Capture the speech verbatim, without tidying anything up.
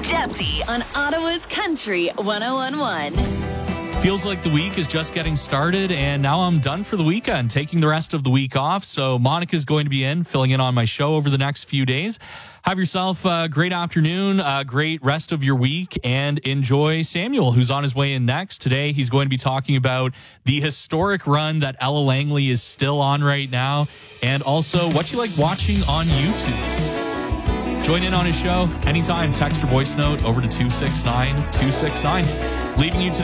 Jesse on Ottawa's Country one oh one point one. Feels like the week is just getting started, and now I'm done for the weekend, taking the rest of the week off. So Monica's going to be in, filling in on my show over the next few days. Have yourself a great afternoon, a great rest of your week, and enjoy Samuel, who's on his way in next. Today, he's going to be talking about the historic run that Ella Langley is still on right now, and also what you like watching on YouTube. Join in on his show anytime. Text or voice note over to two six nine two six nine. Leaving you today